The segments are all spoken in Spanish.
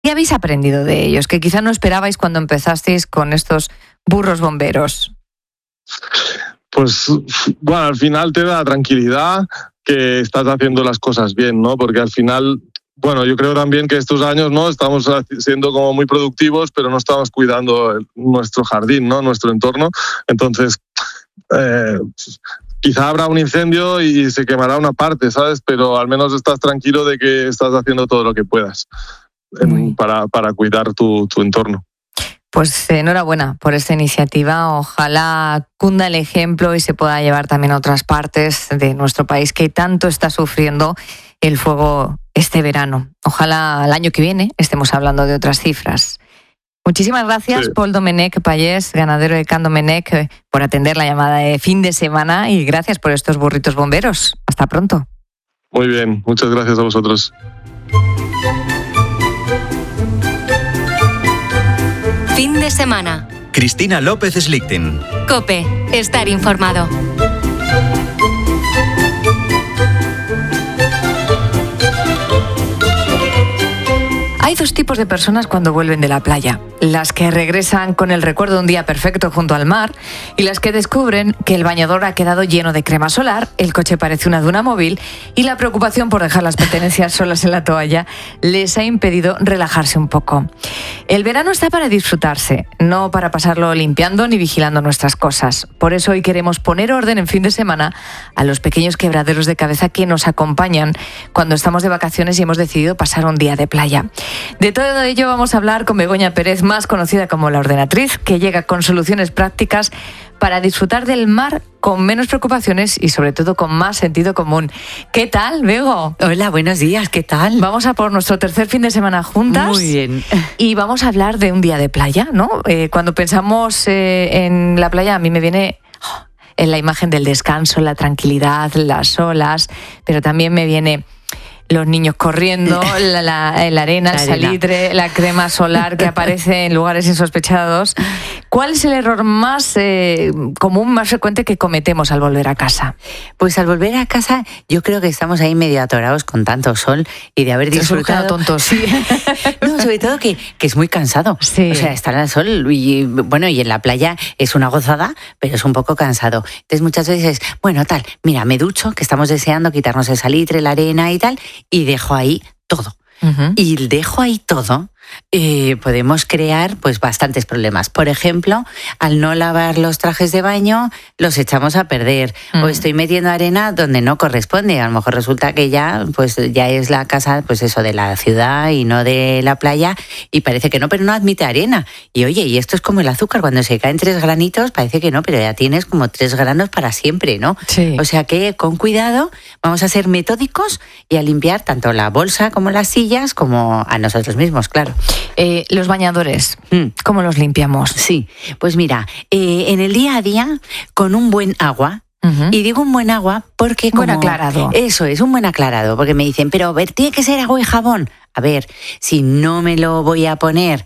¿Qué habéis aprendido de ellos? Que quizá no esperabais cuando empezasteis con estos burros bomberos. Pues, bueno, al final te da tranquilidad que estás haciendo las cosas bien, ¿no? Porque al final, bueno, yo creo también que estos años, ¿no? Estamos siendo como muy productivos, pero no estamos cuidando nuestro jardín, ¿no? Nuestro entorno. Entonces, quizá habrá un incendio y se quemará una parte, ¿sabes? Pero al menos estás tranquilo de que estás haciendo todo lo que puedas para cuidar tu entorno. Pues enhorabuena por esta iniciativa. Ojalá cunda el ejemplo y se pueda llevar también a otras partes de nuestro país que tanto está sufriendo el fuego este verano. Ojalá el año que viene estemos hablando de otras cifras. Muchísimas gracias, sí. Pol Domenech Pallés, ganadero de Can Domenech, por atender la llamada de fin de semana y gracias por estos burritos bomberos. Hasta pronto. Muy bien, muchas gracias a vosotros. Fin de semana. Cristina López Slichting. COPE. Estar informado. Hay dos tipos de personas cuando vuelven de la playa. Las que regresan con el recuerdo de un día perfecto junto al mar y las que descubren que el bañador ha quedado lleno de crema solar, el coche parece una duna móvil y la preocupación por dejar las pertenencias solas en la toalla les ha impedido relajarse un poco. El verano está para disfrutarse, no para pasarlo limpiando ni vigilando nuestras cosas. Por eso hoy queremos poner orden en fin de semana a los pequeños quebraderos de cabeza que nos acompañan cuando estamos de vacaciones y hemos decidido pasar un día de playa. De todo ello vamos a hablar con Begoña Pérez, más conocida como La Ordenatriz, que llega con soluciones prácticas para disfrutar del mar con menos preocupaciones y sobre todo con más sentido común. ¿Qué tal, Bego? Hola, buenos días, ¿qué tal? Vamos a por nuestro tercer fin de semana juntas. Muy bien. Y vamos a hablar de un día de playa, ¿no? Cuando pensamos en la playa, a mí me viene en la imagen del descanso, la tranquilidad, las olas, pero también me viene los niños corriendo, la arena, el salitre, la crema solar que aparece en lugares insospechados. ¿Cuál es el error más común, más frecuente que cometemos al volver a casa? Pues al volver a casa yo creo que estamos ahí medio atorados con tanto sol y de haber disfrutado. Tontos. Sí. No, sobre todo que es muy cansado. Sí. O sea, estar al sol y bueno, y en la playa es una gozada, pero es un poco cansado. Entonces muchas veces, bueno, tal, mira, me ducho, que estamos deseando quitarnos el salitre, la arena y tal, y dejo ahí todo. Uh-huh. Y dejo ahí todo, podemos crear pues bastantes problemas. Por ejemplo, al no lavar los trajes de baño, los echamos a perder. O estoy metiendo arena donde no corresponde. A lo mejor resulta que ya es la casa, pues eso, de la ciudad y no de la playa, y parece que no, pero no admite arena. Y oye, y esto es como el azúcar, cuando se caen 3 granitos, parece que no, pero ya tienes como 3 granos para siempre, ¿no? Sí. O sea que con cuidado vamos a ser metódicos y a limpiar tanto la bolsa como las sillas, como a nosotros mismos, claro. Los bañadores, ¿cómo los limpiamos? Sí, pues mira, en el día a día, con un buen agua. Uh-huh. Y digo un buen agua porque como... Buen aclarado. Eso es, un buen aclarado, porque me dicen, pero a ver, tiene que ser agua y jabón. A ver, si no me lo voy a poner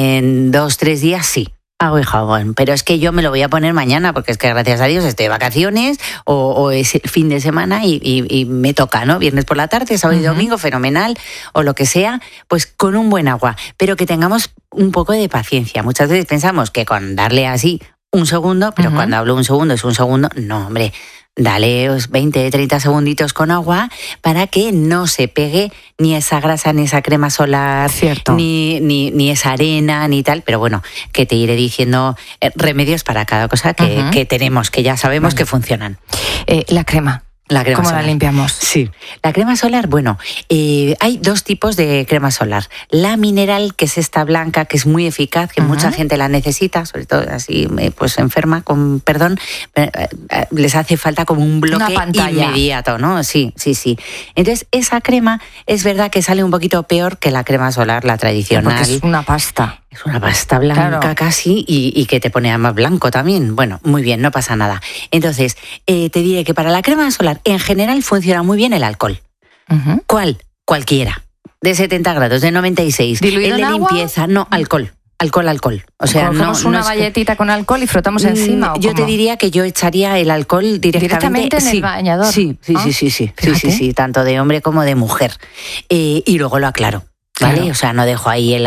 en 2-3 días, sí. Agua y jabón, pero es que yo me lo voy a poner mañana porque es que gracias a Dios estoy de vacaciones o es el fin de semana y me toca, ¿no? Viernes por la tarde, sábado y domingo, fenomenal, o lo que sea, pues con un buen agua, pero que tengamos un poco de paciencia. Muchas veces pensamos que con darle así un segundo, pero cuando hablo un segundo es un segundo, no, hombre, dale 20, 30 segunditos con agua para que no se pegue ni esa grasa, ni esa crema solar, cierto, ni esa arena, ni tal. Pero bueno, que te iré diciendo remedios para cada cosa que tenemos, que ya sabemos que funcionan. La crema. ¿Cómo solar la limpiamos? Sí, la crema solar, bueno, hay 2 tipos de crema solar. La mineral, que es esta blanca, que es muy eficaz, que mucha gente la necesita, sobre todo así, pues enferma, con perdón, les hace falta como un bloque inmediato, ¿no? Sí. Entonces, esa crema es verdad que sale un poquito peor que la crema solar, la tradicional. Porque es una pasta. Es una pasta blanca, claro, casi, y que te pone más blanco también. Bueno, muy bien, no pasa nada. Entonces, te diré que para la crema solar, en general, funciona muy bien el alcohol. Uh-huh. ¿Cuál? Cualquiera. De 70 grados, de 96. ¿Diluido en agua? Limpieza, no, alcohol. Alcohol. O sea, cogemos una galletita con alcohol y frotamos encima. Yo te diría que yo echaría el alcohol directamente en el bañador. Sí, tanto de hombre como de mujer. Y luego lo aclaro. ¿vale? Claro. O sea, no dejo ahí el